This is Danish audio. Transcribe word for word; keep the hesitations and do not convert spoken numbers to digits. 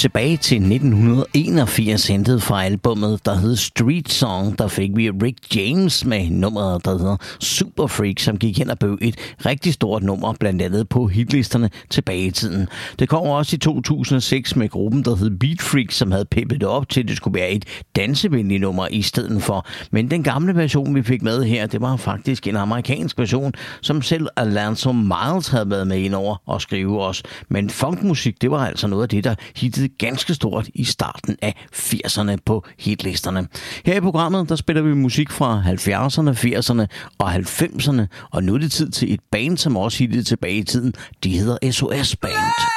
Tilbage til nitten enogfirs hentet fra albummet, der hed Street Song, der fik vi Rick James med nummeret, der hedder Super Freak, som gik hen og blev et rigtig stort nummer, blandt andet på hitlisterne tilbage i tiden. Det kom også i to tusind og seks med gruppen, der hed Beat Freak, som havde pippet det op til, at det skulle være et dansevenligt nummer i stedet for. Men den gamle version, vi fik med her, det var faktisk en amerikansk version, som selv Alonzo Miles havde været med ind over og skrive os. Men funkmusik, det var altså noget af det, der hittede ganske stort i starten af firserne på hitlisterne. Her i programmet, der spiller vi musik fra halvfjerdserne, firserne og halvfemserne, og nu er det tid til et band, som også hittede tilbage i tiden. De hedder S O S Band.